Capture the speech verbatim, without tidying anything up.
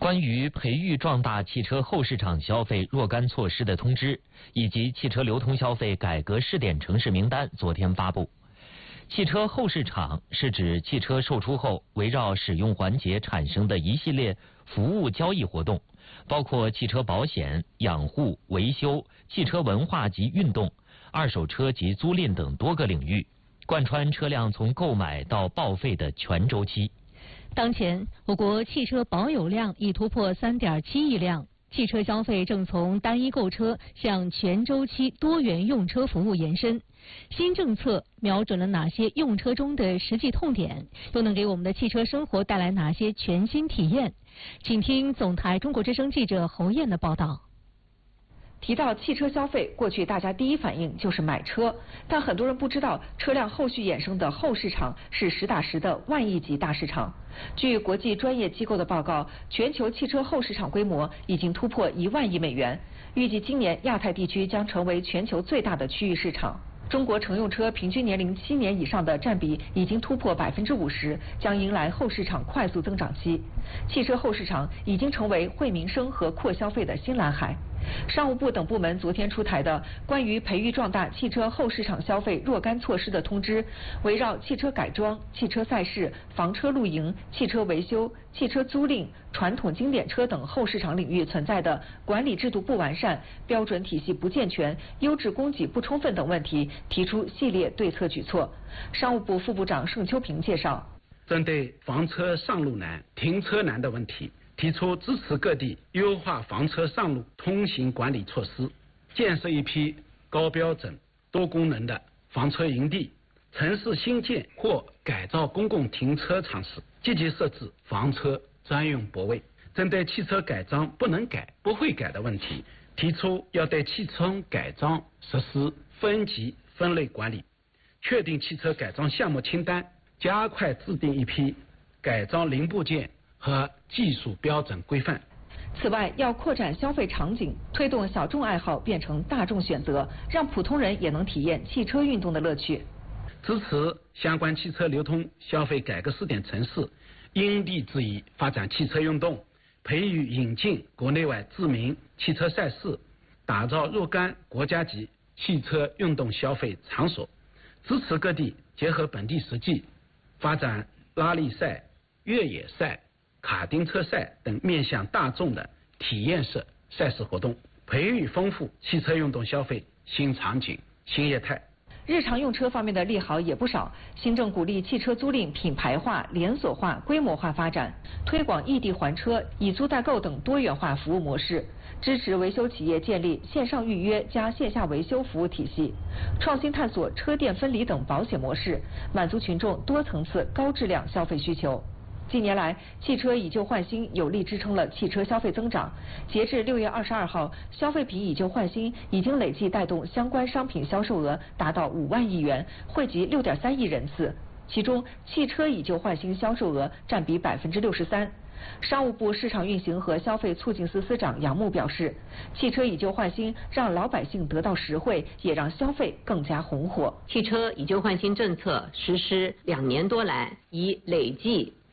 关于培育壮大汽车后市场消费若干措施的通知以及汽车流通消费改革试点城市名单昨天发布。汽车后市场是指汽车售出后围绕使用环节产生的一系列服务交易活动，包括汽车保险、养护、维修、汽车文化及运动、二手车及租赁等多个领域，贯穿车辆从购买到报废的全周期。 当前，我国汽车保有量已突破 三点七亿辆，汽车消费正从单一购车向全周期多元用车服务延伸。新政策瞄准了哪些用车中的实际痛点，又能给我们的汽车生活带来哪些全新体验？请听总台中国之声记者侯燕的报道。 提到汽车消费，过去大家第一反应就是买车，但很多人不知道，车辆后续衍生的后市场是实打实的万亿级大市场。据国际专业机构的报告，全球汽车后市场规模已经突破一万亿美元，预计今年亚太地区将成为全球最大的区域市场。中国乘用车平均年龄七年以上的占比已经突破百分之五十，将迎来后市场快速增长期。汽车后市场已经成为惠民生和扩消费的新蓝海。商务部等部门昨天出台的关于培育壮大汽车后市场消费若干措施的通知，围绕汽车改装、汽车赛事、房车露营、汽车维修、汽车租赁、传统经典车等后市场领域存在的管理制度不完善、标准体系不健全、优质供给不充分等问题，提出系列对策举措。商务部副部长盛秋平介绍， 针对房车上路难、停车难的问题，提出支持各地优化房车上路通行管理措施，建设一批高标准、多功能的房车营地，城市新建或改造公共停车场时，积极设置房车专用泊位。针对汽车改装不能改、不会改的问题，提出要对汽车改装实施分级分类管理，确定汽车改装项目清单，加快制定一批改装零部件和技术标准规范。 此外，要扩展消费场景，推动小众爱好变成大众选择，让普通人也能体验汽车运动的乐趣。 支持相关汽车流通消费改革试点城市因地制宜发展汽车运动，培育引进国内外知名汽车赛事，打造若干国家级汽车运动消费场所。支持各地结合本地实际，发展拉力赛、越野赛、卡丁车赛等面向大众的体验式赛事活动，培育丰富汽车运动消费新场景、新业态。 日常用车方面的利好也不少，新政鼓励汽车租赁品牌化、连锁化、规模化发展，推广异地还车、以租代购等多元化服务模式，支持维修企业建立线上预约加线下维修服务体系，创新探索车店分离等保险模式，满足群众多层次高质量消费需求。近年来，汽车以旧换新有力支撑了汽车消费增长。截至六月二十二号，消费品以旧换新已经累计带动相关商品销售额达到五万亿元，惠及六点三亿人次。其中，汽车以旧换新销售额占比百分之六十三。商务部市场运行和消费促进司司长杨牧表示，汽车以旧换新让老百姓得到实惠，也让消费更加红火。 汽车以旧换新政策实施两年多来，已累计